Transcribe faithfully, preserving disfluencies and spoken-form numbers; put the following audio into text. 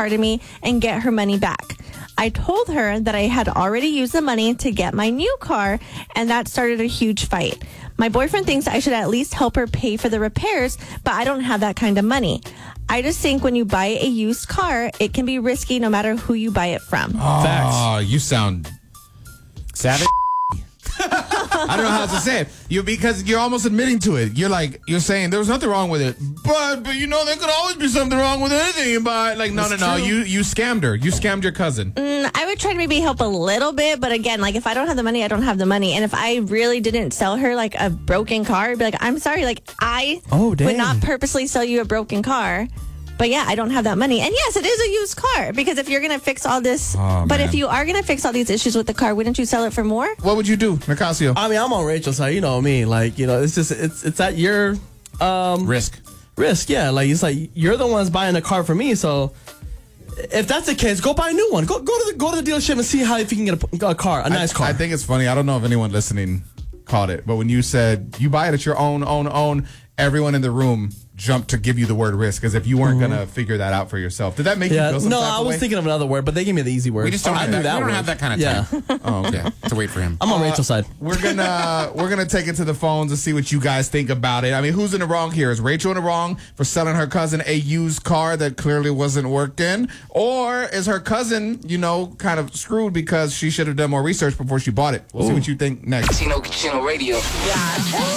car to me and get her money back. I told her that I had already used the money to get my new car, and that started a huge fight. My boyfriend thinks I should at least help her pay for the repairs, but I don't have that kind of money. I just think when you buy a used car, it can be risky no matter who you buy it from. Oh, you sound savage. I don't know how to say it. You because you're almost admitting to it. You're like you're saying there was nothing wrong with it, but but you know there could always be something wrong with anything you buy. Like no That's no no, true. you you scammed her. You scammed your cousin. Mm, I would try to maybe help a little bit, but again, like if I don't have the money, I don't have the money. And if I really didn't sell her like a broken car, I'd be like, I'm sorry, like I Oh, would dang. not purposely sell you a broken car. But yeah, I don't have that money. And yes, it is a used car because if you're going to fix all this, Oh, but man. if you are going to fix all these issues with the car, wouldn't you sell it for more? What would you do, Nicasio? I mean, I'm on Rachel's side. You know me. Like, you know, it's just it's it's at your um, Risk. risk. Yeah, like it's like you're the ones buying the car for me. So if that's the case, go buy a new one. Go go to the go to the dealership and see how if you can get a, a car, a nice I, car. I think it's funny. I don't know if anyone listening caught it, but when you said you buy it at your own own own, everyone in the room jumped to give you the word risk as if you weren't Mm-hmm. gonna figure that out for yourself. Did that make yeah, you feel some no, type I of was way? thinking of another word, but they gave me the easy word. We just don't, I have, knew that, we don't word. have that kind of Yeah. time. Oh, okay. To wait for him. I'm on Uh, Rachel's side. We're gonna we're gonna take it to the phones and see what you guys think about it. I mean, who's in the wrong here? Is Rachel in the wrong for selling her cousin a used car that clearly wasn't working, or is her cousin, you know, kind of screwed because she should have done more research before she bought it? We'll see what you think next. Chino Chino Radio.